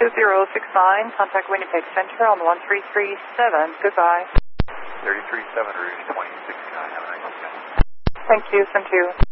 2069, contact Winnipeg Center on the 1337. Goodbye. 337, Rouge 2069. Have a nice day. Thank you, same to you.